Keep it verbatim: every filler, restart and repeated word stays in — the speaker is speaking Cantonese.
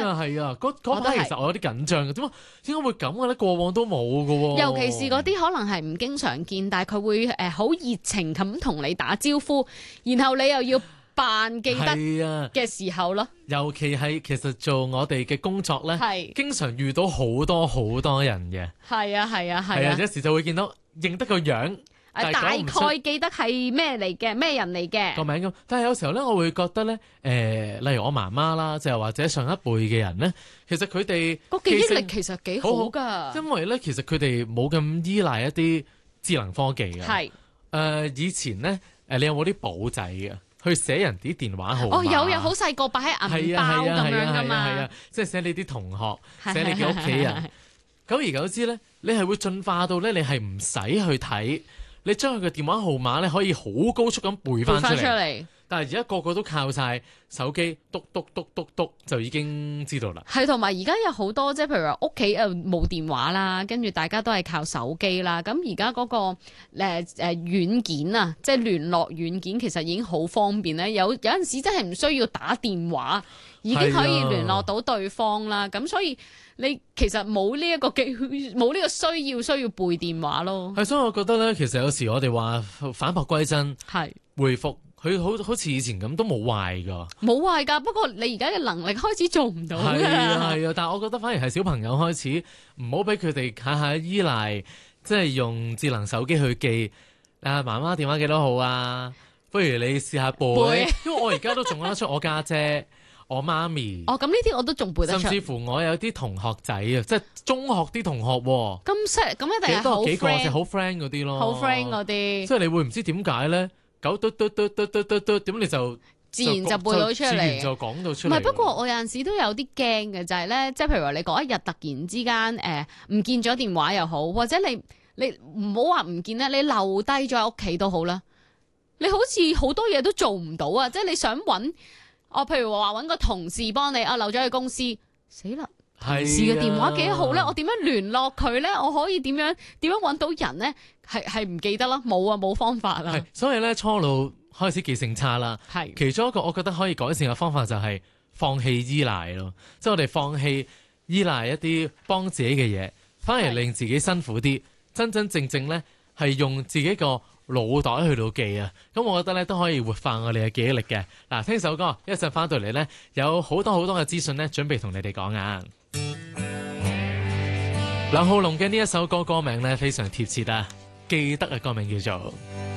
啊係啊，嗰嗰排其實我有啲緊張嘅，點解點解會咁嘅咧？過往都冇嘅喎。 尤其是嗰啲可能係唔經常見，但係佢會誒好熱情咁同你打招呼，然後你又要扮記得嘅時候咯。 尤其係其實做我哋嘅工作咧， 係經常遇到好多好多人嘅。 係啊係啊係啊， 有時就會見到認得個樣。 大概記得係咩嚟嘅，咩人嚟嘅個名咁，但係有時候咧，我會覺得咧，誒、呃，例如我媽媽啦，就或者上一輩嘅人咧，其實佢哋個記憶力其實幾好㗎， 因為咧，其實佢哋冇咁依賴一啲智能科技嘅。係誒、呃，以前咧，誒，你有冇啲簿仔嘅去寫人啲電話號碼？ 哦，有有好細個擺喺銀包咁樣㗎嘛， 係啊，即係寫你啲同學，寫你嘅屋企人。久而久之咧，你係會進化到咧，你係唔使去睇。你將佢嘅電話號碼咧可以好高速咁背翻出嚟，但係而家個個都靠晒手機，篤篤篤篤篤就已經知道啦。 係，同埋而家有好多即係譬如話屋企誒冇電話啦，跟住大家都係靠手機啦。咁而家嗰個誒誒軟件啊，即係聯絡軟件，其實已經好方便咧。有有陣時真係唔需要打電話，已經可以聯絡到對方啦。咁、啊、所以你其實冇呢一個機，冇呢個需要需要背電話咯。 係，所以我覺得咧，其實有時我哋話返璞歸真，係回覆佢好好似以前咁都冇壞噶，冇壞噶。不過你而家嘅能力開始做唔到㗎。 係啊係啊，但係我覺得反而係小朋友開始唔好俾佢哋下下依賴，即係用智能手機去記啊媽媽電話幾多號啊？不如你試下背，背因為我而家都仲講得出我家姐，姐。我媽咪哦，咁呢啲我都仲背得出， 甚至乎我有啲同學仔啊，即係中學啲同學喎。 咁識咁一定係好 friend， 幾個就好 friend 嗰啲咯， 好 friend 嗰啲。即係你會唔知點解咧？九嘟嘟嘟嘟嘟嘟嘟，點你就自然就背到出嚟， 自然就講到出嚟。 唔係，不過我有陣時都有啲驚嘅，就係、是、咧，即係譬如話你嗰一日突然之間誒唔見咗電話又好，或者你你唔好話唔見咧，你留低咗喺屋企都好啦。你好似好多嘢都做唔到啊！即係你想揾。我譬如話揾個同事幫你啊，留咗去公司，死啦！同事嘅電話幾號咧？我點樣聯絡佢咧？我可以點樣點樣揾到人咧？係係唔記得啦，冇啊，冇方法啦。 所以咧初老開始記性差啦。係其中一個我覺得可以改善嘅方法就係放棄依賴咯，即係我哋放棄依賴一啲幫自己嘅嘢，反而令自己辛苦啲，真真正正咧係用自己個腦袋去到記啊，咁我覺得咧都可以活化我哋嘅記憶力嘅。嗱，聽首歌，一陣翻到嚟咧，有好多好多嘅資訊咧，準備同你哋講啊。梁浩龍嘅呢一首歌歌名咧非常貼切啊，記得嘅歌名叫做《